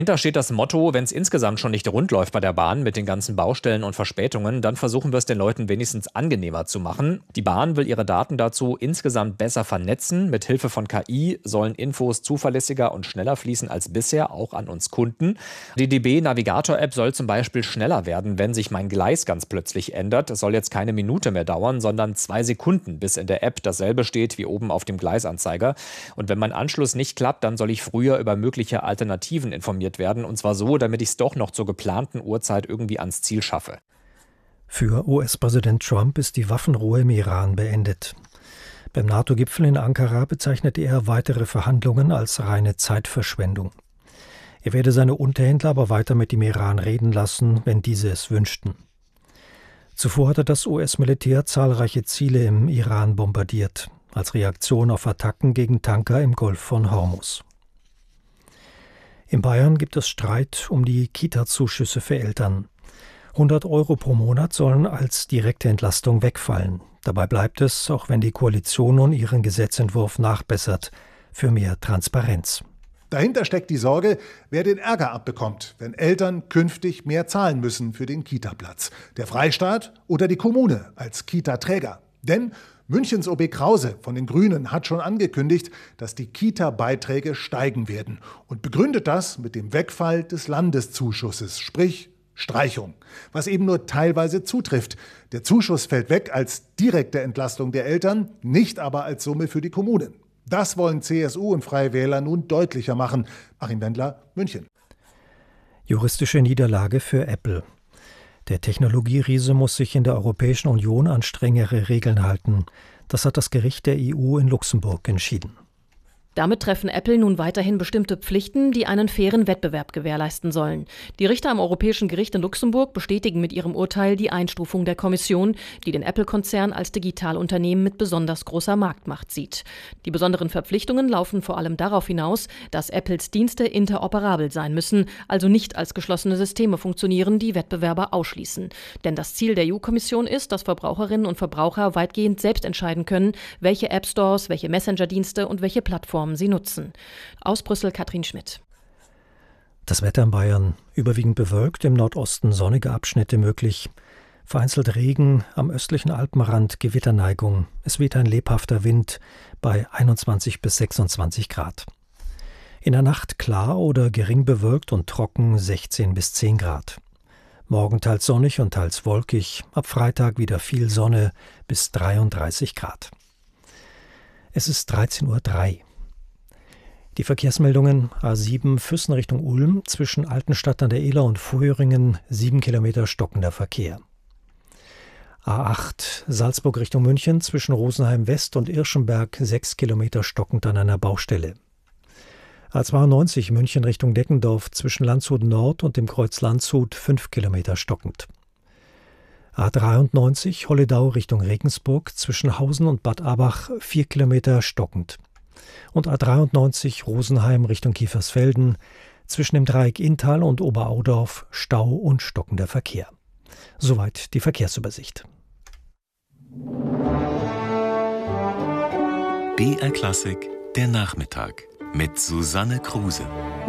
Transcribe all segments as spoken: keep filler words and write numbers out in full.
Dahinter steht das Motto, wenn es insgesamt schon nicht rund läuft bei der Bahn mit den ganzen Baustellen und Verspätungen, dann versuchen wir es den Leuten wenigstens angenehmer zu machen. Die Bahn will ihre Daten dazu insgesamt besser vernetzen. Mit Hilfe von K I sollen Infos zuverlässiger und schneller fließen als bisher, auch an uns Kunden. Die D B Navigator-App soll zum Beispiel schneller werden, wenn sich mein Gleis ganz plötzlich ändert. Es soll jetzt keine Minute mehr dauern, sondern zwei Sekunden, bis in der App dasselbe steht wie oben auf dem Gleisanzeiger. Und wenn mein Anschluss nicht klappt, dann soll ich früher über mögliche Alternativen informiert werden, und zwar so, damit ich es doch noch zur geplanten Uhrzeit irgendwie ans Ziel schaffe. Für U S-Präsident Trump ist die Waffenruhe im Iran beendet. Beim NATO-Gipfel in Ankara bezeichnete er weitere Verhandlungen als reine Zeitverschwendung. Er werde seine Unterhändler aber weiter mit dem Iran reden lassen, wenn diese es wünschten. Zuvor hatte das U S-Militär zahlreiche Ziele im Iran bombardiert, als Reaktion auf Attacken gegen Tanker im Golf von Hormuz. In Bayern gibt es Streit um die Kita-Zuschüsse für Eltern. hundert Euro pro Monat sollen als direkte Entlastung wegfallen. Dabei bleibt es, auch wenn die Koalition nun ihren Gesetzentwurf nachbessert, für mehr Transparenz. Dahinter steckt die Sorge, wer den Ärger abbekommt, wenn Eltern künftig mehr zahlen müssen für den Kita-Platz. Der Freistaat oder die Kommune als Kita-Träger. Denn Münchens O B Krause von den Grünen hat schon angekündigt, dass die Kita-Beiträge steigen werden und begründet das mit dem Wegfall des Landeszuschusses, sprich Streichung, was eben nur teilweise zutrifft. Der Zuschuss fällt weg als direkte Entlastung der Eltern, nicht aber als Summe für die Kommunen. Das wollen C S U und Freie Wähler nun deutlicher machen. Achim Wendler, München. Juristische Niederlage für Apple. Der Technologieriese muss sich in der Europäischen Union an strengere Regeln halten. Das hat das Gericht der E U in Luxemburg entschieden. Damit treffen Apple nun weiterhin bestimmte Pflichten, die einen fairen Wettbewerb gewährleisten sollen. Die Richter am Europäischen Gericht in Luxemburg bestätigen mit ihrem Urteil die Einstufung der Kommission, die den Apple-Konzern als Digitalunternehmen mit besonders großer Marktmacht sieht. Die besonderen Verpflichtungen laufen vor allem darauf hinaus, dass Apples Dienste interoperabel sein müssen, also nicht als geschlossene Systeme funktionieren, die Wettbewerber ausschließen. Denn das Ziel der E U-Kommission ist, dass Verbraucherinnen und Verbraucher weitgehend selbst entscheiden können, welche App-Stores, welche Messenger-Dienste und welche Plattformen sie nutzen. Aus Brüssel Katrin Schmidt. Das Wetter in Bayern überwiegend bewölkt, im Nordosten sonnige Abschnitte möglich. Vereinzelt Regen, am östlichen Alpenrand Gewitterneigung. Es weht ein lebhafter Wind bei einundzwanzig bis sechsundzwanzig Grad. In der Nacht klar oder gering bewölkt und trocken sechzehn bis zehn Grad. Morgen teils sonnig und teils wolkig, ab Freitag wieder viel Sonne bis dreiunddreißig Grad. Es ist dreizehn Uhr drei. Die Verkehrsmeldungen: A sieben Füssen Richtung Ulm, zwischen Altenstadt an der Iller und Vöhringen sieben Kilometer stockender Verkehr. A acht Salzburg Richtung München, zwischen Rosenheim West und Irschenberg sechs Kilometer stockend an einer Baustelle. A zweiundneunzig München Richtung Deckendorf, zwischen Landshut Nord und dem Kreuz Landshut fünf Kilometer stockend. A dreiundneunzig Holledau Richtung Regensburg, zwischen Hausen und Bad Abach vier Kilometer stockend. Und A dreiundneunzig Rosenheim Richtung Kiefersfelden, zwischen dem Dreieck Inntal und Oberaudorf Stau und stockender Verkehr. Soweit die Verkehrsübersicht. B R Klassik, der Nachmittag mit Susanne Kruse.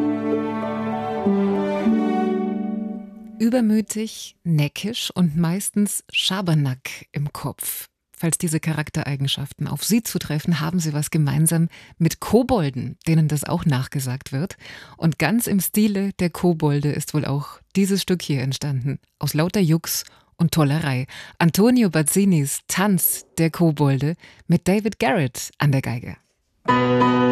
Übermütig, neckisch und meistens Schabernack im Kopf. Falls diese Charaktereigenschaften auf Sie zutreffen, haben Sie was gemeinsam mit Kobolden, denen das auch nachgesagt wird. Und ganz im Stile der Kobolde ist wohl auch dieses Stück hier entstanden. Aus lauter Jux und Tollerei. Antonio Bazzinis Tanz der Kobolde mit David Garrett an der Geige.